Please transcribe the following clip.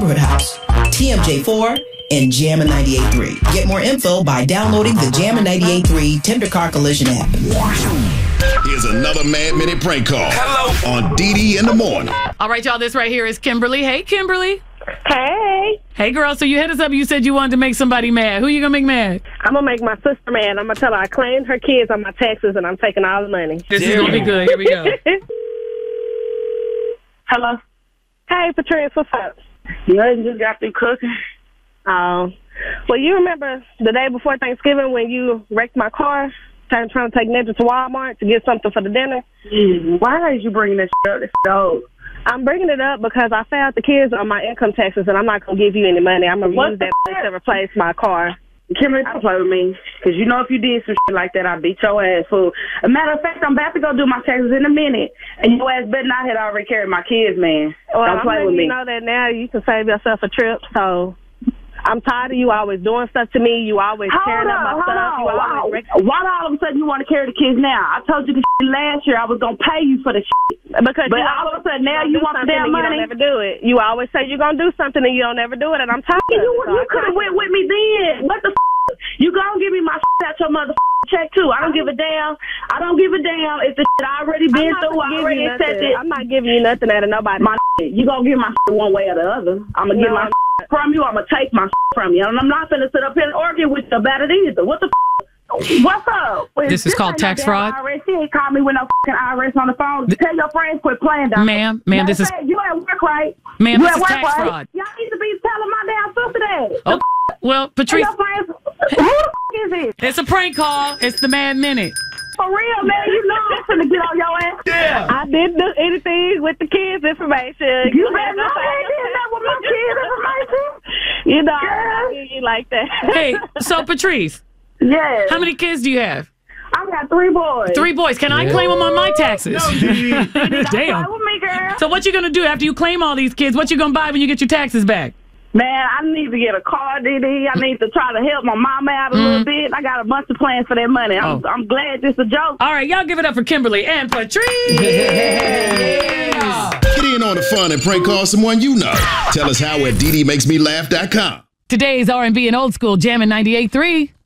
Neighborhood House, TMJ4, and Jammin' 98.3. Get more info by downloading the Jammin' 98.3 Tender Car Collision app. Here's another Mad Minute prank call. Hello. On DD in the morning. All right, y'all, this right here is Kimberly. Hey, Kimberly. Hey. Hey, girl, so you hit us up. You said you wanted to make somebody mad. Who you going to make mad? I'm going to make my sister mad. I'm going to tell her I claimed her kids on my taxes and I'm taking all the money. This is going to be good. Here we go. Hello. Hey, Patrice, what's up? Nothing, just got through cooking. Well, you remember the day before Thanksgiving when you wrecked my car? Trying to take Ninja to Walmart to get something for the dinner? Why are you bringing this up? I'm bringing it up because I failed the kids on my income taxes, and I'm not going to give you any money. I'm going to use that to replace my car. Kimberly, don't play with me, because you know if you did some shit like that, I'd beat your ass, fool. As a matter of fact, I'm about to go do my taxes in a minute, and your ass better not had already carried my kids, man. Well, don't play with me. You know that now you can save yourself a trip, so I'm tired of you always doing stuff to me. You always tearing up my stuff. Why all of a sudden you want to carry the kids now? I told you the shit last year I was going to pay you for the shit. But all of a sudden now you want the damn money. You don't never do it. You always say you're going to do something and you don't ever do it, and I'm tired of it. You could have went with me then. What the f***? You going to give me my shit out your motherfucking check too. I don't give a damn. I don't give a damn if the shit I already been through. I already accepted. I'm not giving you nothing out of nobody. My shit. You going to give my shit one way or the other. I'm going to get my shit from you. I'm going to take my shit from you. And I'm not going to sit up here and argue with you about it either. What the f***? What's up? This is called tax fraud. She ain't called me with no fucking IRS on the phone. Tell your friends quit playing, dog. Ma'am, this is... You at work, right? Ma'am, this is tax fraud. Y'all need to be telling my damn sister that. Oh, well, Patrice... Who the f*** is it? It's a prank call. It's the Mad Minute. For real, man. You know I'm finna get on your ass. Yeah. I didn't do anything with the kids' information. You had no idea with my kids' information? You know, I don't you like that. Hey, so Patrice... Yes. How many kids do you have? I got 3 boys. 3 boys. Can I claim them on my taxes? No, damn. With me, girl. So what you gonna do after you claim all these kids? What you gonna buy when you get your taxes back? Man, I need to get a car, DD. I need to try to help my mama out a little bit. I got a bunch of plans for that money. I'm glad this is a joke. All right, y'all give it up for Kimberly and Patrice. Yeah. Get in on the fun and prank call someone you know. Tell us how at DDMakesMeLaugh.com. Today's R&B and old school Jammin' 98.3.